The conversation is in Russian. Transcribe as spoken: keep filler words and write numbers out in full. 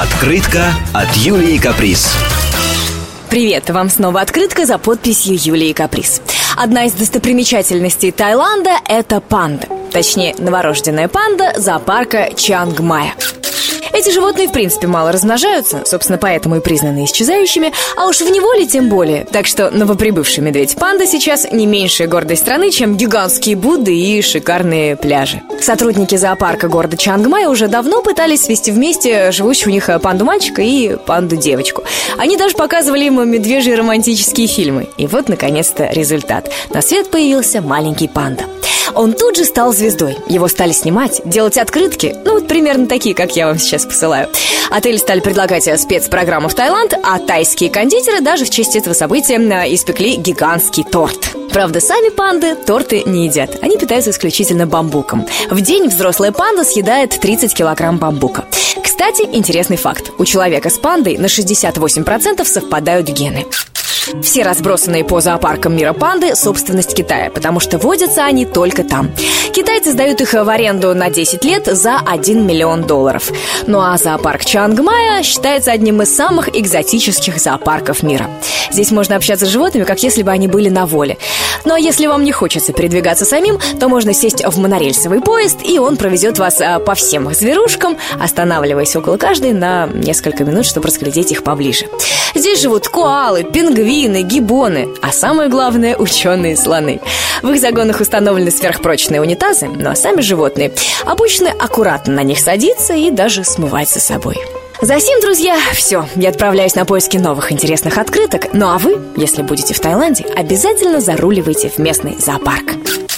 Открытка от Юлии Каприз. Привет, вам снова открытка за подписью Юлии Каприз. Одна из достопримечательностей Таиланда – это панда. Точнее, новорожденная панда зоопарка Чиангмая. Эти животные в принципе мало размножаются, собственно, поэтому и признаны исчезающими, а уж в неволе тем более. Так что новоприбывший медведь-панда сейчас не меньшая гордость страны, чем гигантские Будды и шикарные пляжи. Сотрудники зоопарка города Чиангмай уже давно пытались свести вместе живущего у них панду-мальчика и панду-девочку. Они даже показывали ему медвежьи романтические фильмы. И вот, наконец-то, результат. На свет появился маленький панда. Он тут же стал звездой. Его стали снимать, делать открытки, ну вот примерно такие, как я вам сейчас посылаю. Отели стали предлагать спецпрограмму в Таиланд, а тайские кондитеры даже в честь этого события испекли гигантский торт. Правда, сами панды торты не едят. Они питаются исключительно бамбуком. В день взрослая панда съедает тридцать килограмм бамбука. Кстати, интересный факт. У человека с пандой на шестьдесят восемь процентов совпадают гены. Все разбросанные по зоопаркам мира панды – собственность Китая, потому что водятся они только там. Китайцы сдают их в аренду на десять лет за один миллион долларов. Ну а зоопарк Чиангмая считается одним из самых экзотических зоопарков мира. Здесь можно общаться с животными, как если бы они были на воле. Ну а если вам не хочется передвигаться самим, то можно сесть в монорельсовый поезд, и он провезет вас по всем зверушкам, останавливаясь около каждой на несколько минут, чтобы разглядеть их поближе. Здесь живут коалы, пингвины, гибоны, а самое главное – ученые-слоны. В их загонах установлены сверхпрочные унитазы, ну а сами животные обычно аккуратно на них садятся и даже смывать за собой. Засим, друзья, все, я отправляюсь на поиски новых интересных открыток. Ну а вы, если будете в Таиланде, обязательно заруливайте в местный зоопарк.